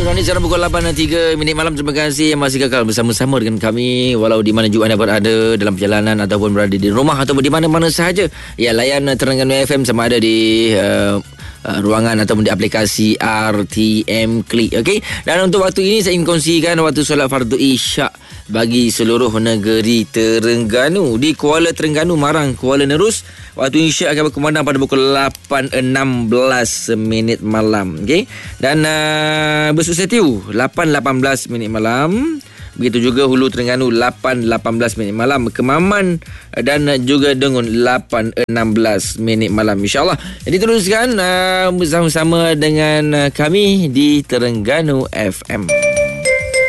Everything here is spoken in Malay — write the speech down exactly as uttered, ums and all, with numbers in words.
Ini sekarang pukul lapan dan tiga minit malam. Terima kasih yang masih kekal bersama-sama dengan kami, walau di mana juga anda berada, dalam perjalanan ataupun berada di rumah ataupun di mana-mana sahaja. Ya, layan Terengganu F M sama ada di uh, uh, ruangan ataupun di aplikasi R T M Klik. Okey. Dan untuk waktu ini saya ingin kongsikan waktu solat fardu Isyak bagi seluruh negeri Terengganu. Di Kuala Terengganu, Marang, Kuala Nerus, waktu Isyak akan berkumandang pada pukul lapan enam belas minit malam. Okey. Dan uh, bersusetiu lapan lapan belas minit malam. Begitu juga Hulu Terengganu lapan lapan belas minit malam, Kemaman dan juga Dengun lapan enam belas minit malam, insya-Allah. Jadi teruskan uh, bersama-sama dengan kami di Terengganu F M.